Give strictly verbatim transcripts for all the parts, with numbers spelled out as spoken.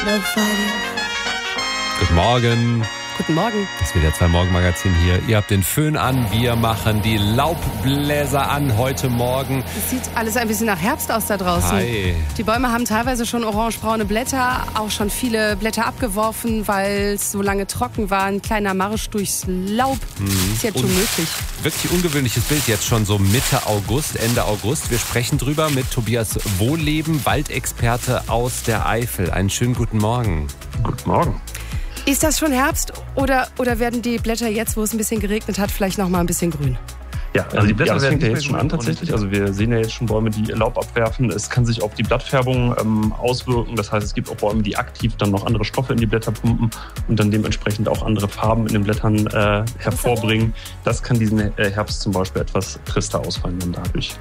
No fighting. Guten Morgen. Guten Morgen. Das ist wieder zwei Morgen-Magazin hier. Ihr habt den Föhn an, wir machen die Laubbläser an heute Morgen. Es sieht alles ein bisschen nach Herbst aus da draußen. Hi. Die Bäume haben teilweise schon orange-braune Blätter, auch schon viele Blätter abgeworfen, weil es so lange trocken war. Ein kleiner Marsch durchs Laub mhm. ist jetzt schon Und möglich. Wirklich ungewöhnliches Bild jetzt schon so Mitte August, Ende August. Wir sprechen drüber mit Tobias Wohlleben, Waldexperte aus der Eifel. Einen schönen guten Morgen. Guten Morgen. Ist das schon Herbst oder, oder werden die Blätter jetzt, wo es ein bisschen geregnet hat, vielleicht noch mal ein bisschen grün? Ja, also die Blätter ja, das fängt ja jetzt schon an tatsächlich. Also wir sehen ja jetzt schon Bäume, die Laub abwerfen. Es kann sich auf die Blattfärbung ähm, auswirken. Das heißt, es gibt auch Bäume, die aktiv dann noch andere Stoffe in die Blätter pumpen und dann dementsprechend auch andere Farben in den Blättern äh, hervorbringen. Das kann diesen äh, Herbst zum Beispiel etwas trister ausfallen dann dadurch.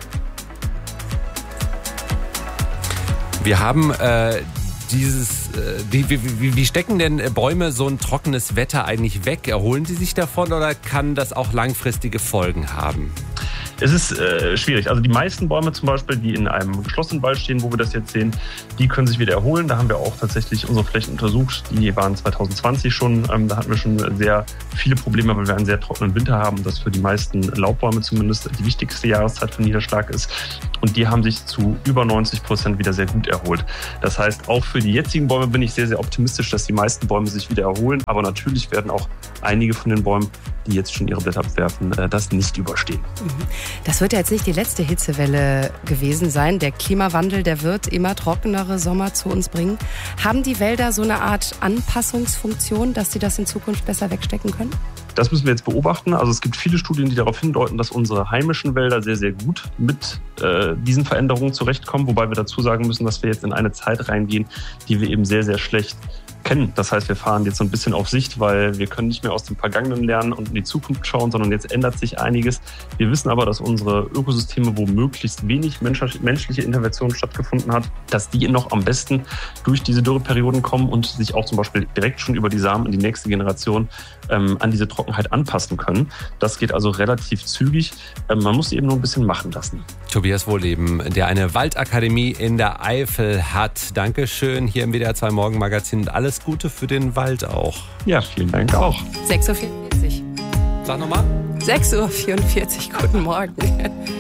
Wir haben äh, dieses, äh, wie, wie, wie stecken denn Bäume so ein trockenes Wetter eigentlich weg? Erholen sie sich davon oder kann das auch langfristige Folgen haben? Es ist äh, schwierig. Also die meisten Bäume zum Beispiel, die in einem geschlossenen Wald stehen, wo wir das jetzt sehen, die können sich wieder erholen. Da haben wir auch tatsächlich unsere Flächen untersucht. Die waren zwanzig zwanzig schon. Ähm, da hatten wir schon sehr viele Probleme, weil wir einen sehr trockenen Winter haben und das für die meisten Laubbäume zumindest die wichtigste Jahreszeit für Niederschlag ist. Und die haben sich zu über neunzig Prozent wieder sehr gut erholt. Das heißt, auch für die jetzigen Bäume bin ich sehr, sehr optimistisch, dass die meisten Bäume sich wieder erholen. Aber natürlich werden auch einige von den Bäumen, die jetzt schon ihre Blätter abwerfen, äh, das nicht überstehen. Das wird ja jetzt nicht die letzte Hitzewelle gewesen sein. Der Klimawandel, der wird immer trockenere Sommer zu uns bringen. Haben die Wälder so eine Art Anpassungsfunktion, dass sie das in Zukunft besser wegstecken können? Das müssen wir jetzt beobachten. Also es gibt viele Studien, die darauf hindeuten, dass unsere heimischen Wälder sehr, sehr gut mit äh, diesen Veränderungen zurechtkommen. Wobei wir dazu sagen müssen, dass wir jetzt in eine Zeit reingehen, die wir eben sehr, sehr schlecht kennen. Das heißt, wir fahren jetzt so ein bisschen auf Sicht, weil wir können nicht mehr aus dem Vergangenen lernen und in die Zukunft schauen, sondern jetzt ändert sich einiges. Wir wissen aber, dass unsere Ökosysteme, wo möglichst wenig menschliche Intervention stattgefunden hat, dass die noch am besten durch diese Dürreperioden kommen und sich auch zum Beispiel direkt schon über die Samen in die nächste Generation ähm, an diese Trockenheit anpassen können. Das geht also relativ zügig. Ähm, man muss sie eben nur ein bisschen machen lassen. Tobias Wohlleben, der eine Waldakademie in der Eifel hat. Dankeschön hier im W D R zwei Morgenmagazin und alles Gute für den Wald auch. Ja, vielen Dank auch. sechs Uhr vierundvierzig. Sag nochmal. sechs Uhr vierundvierzig, guten Morgen.